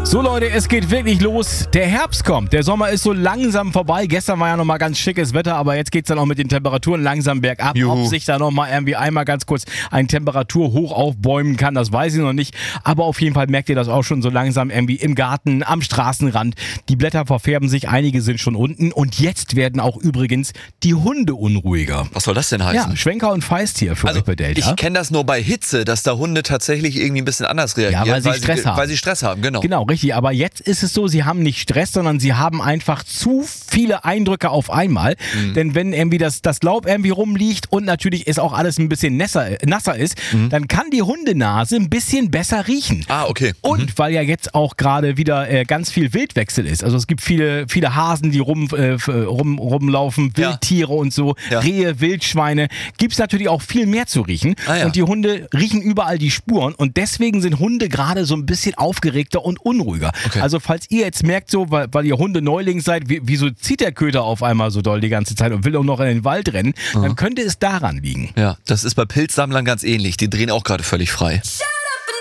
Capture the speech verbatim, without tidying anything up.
So Leute, es geht wirklich los. Der Herbst kommt. Der Sommer ist so langsam vorbei. Gestern war ja nochmal ganz schickes Wetter, aber jetzt geht es dann auch mit den Temperaturen langsam bergab. Juhu. Ob sich da nochmal irgendwie einmal ganz kurz ein Temperaturhoch aufbäumen kann, das weiß ich noch nicht. Aber auf jeden Fall merkt ihr das auch schon so langsam irgendwie im Garten, am Straßenrand. Die Blätter verfärben sich, einige sind schon unten. Und jetzt werden auch übrigens die Hunde unruhiger. Was soll das denn heißen? Ja, Schwenker und Feist hier für Also, euch bei Delta. ich kenne das nur bei Hitze, dass da Hunde tatsächlich irgendwie ein bisschen anders reagieren. Ja, weil sie Stress haben. Weil sie Stress haben, genau. Genau, richtig. Aber jetzt ist es so, sie haben nicht Stress, sondern sie haben einfach zu viele Eindrücke auf einmal. Mhm. Denn wenn irgendwie das, das Laub irgendwie rumliegt und natürlich ist auch alles ein bisschen nasser, nasser ist, mhm. dann kann die Hundenase ein bisschen besser riechen. Ah, okay. Und mhm. weil ja jetzt auch gerade wieder äh, ganz viel Wildwechsel ist. Also es gibt viele, viele Hasen, die rum, äh, rum, rumlaufen, Wildtiere ja. und so, ja. Rehe, Wildschweine. Gibt es natürlich auch viel mehr zu riechen. Ah, ja. Und die Hunde riechen überall die Spuren. Und deswegen sind Hunde gerade so ein bisschen aufgeregter und unruhiger. Okay. Also falls ihr jetzt merkt, so, weil, weil ihr Hunde-Neuling seid, wie, wieso zieht der Köter auf einmal so doll die ganze Zeit und will auch noch in den Wald rennen, mhm. dann könnte es daran liegen. Ja, das ist bei Pilzsammlern ganz ähnlich. Die drehen auch gerade völlig frei.